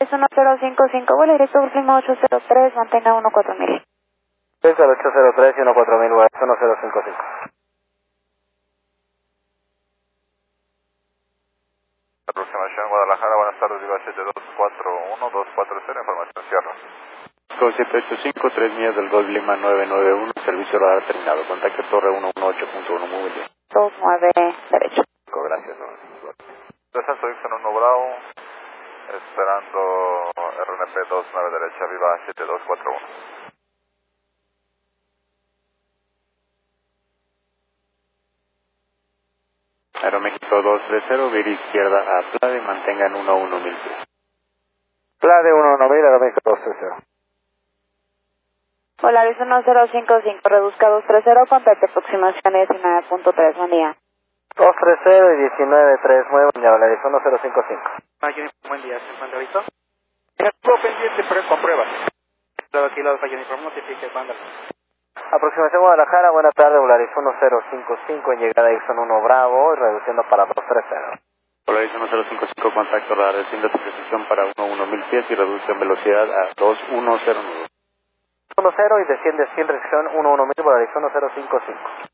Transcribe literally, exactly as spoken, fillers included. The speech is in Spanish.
Polaris uno cero cinco cinco, vuelo directo Lima ocho cero tres, mantenga uno cuatro mil. Desde el ocho cero tres y uno cuatro mil, Polaris uno cero cinco cinco. Aproximación Guadalajara, buenas tardes, Viva siete dos cuatro uno dos cuatro cero, información Sierra. Con siete ocho cinco, tres millas del dos Lima nueve nueve uno, servicio radar terminado, contacto Torre uno uno ocho punto uno, muy bien. dos nueve, derecho. Gracias, no. Descenso Dixon uno Bravo, esperando R N P dos nueve derecha, Viva siete dos cuatro uno. Aeroméxico dos tres cero, vira izquierda a Plade, mantengan uno uno mil pies. Plade uno uno mil, Aeroméxico dos tres cero. Polaris uno cero cinco cinco, reduzca dos tres cero, contacto aproximación diecinueve punto tres, buen día. dos tres cero y diecinueve tres nueve, Polaris uno cero cinco cinco. Buen día, ¿se encuentra listo? Estuvo pendiente, pero comprueba. Estaba aquí la falla uniforme, notifique, banda. Aproximación Guadalajara, buena tarde, Polaris uno cero cinco cinco, en llegada Dixon uno Bravo, reduciendo para dos tres cero. Polaris uno cero cinco cinco, contacto radar, desciende su precisión para uno uno mil pies y reduce en velocidad a dos uno cero nueve. uno cero y desciende sin reacción uno uno mil, Polaris uno cero cinco cinco.